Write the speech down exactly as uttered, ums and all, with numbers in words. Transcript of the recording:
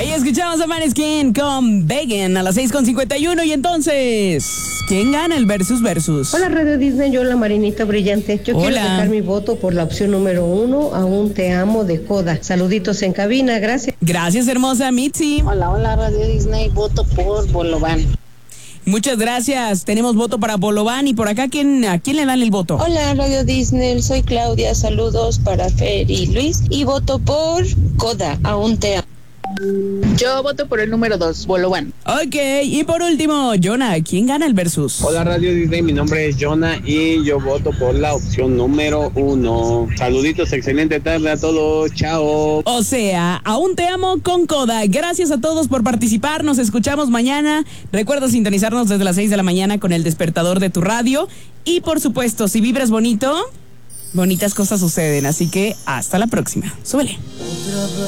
Ahí escuchamos a Maneskin con Vegan a las seis con cincuenta y uno. Y entonces, ¿quién gana el versus versus? Hola Radio Disney, yo la Marinita Brillante. Yo Hola. quiero dejar mi voto por la opción número uno, Aún Te Amo de Coda. Saluditos en cabina, gracias. Gracias, hermosa Mitzi. Hola, hola Radio Disney, voto por Bolobán. Muchas gracias. Tenemos voto para Bolobán. Y por acá, ¿quién, ¿a quién le dan el voto? Hola Radio Disney, soy Claudia, saludos para Fer y Luis y voto por Coda, Aún Te Amo. Yo voto por el número dos, Bolobán. Ok, y por último, Jonah, ¿quién gana el versus? Hola Radio Disney, mi nombre es Jonah y yo voto por la opción número uno. Saluditos, excelente tarde a todos, chao. O sea, Aún Te Amo con Coda. Gracias a todos por participar, nos escuchamos mañana. Recuerda sintonizarnos desde las seis de la mañana con el despertador de tu radio. Y por supuesto, si vibras bonito, bonitas cosas suceden. Así que hasta la próxima. Súbele.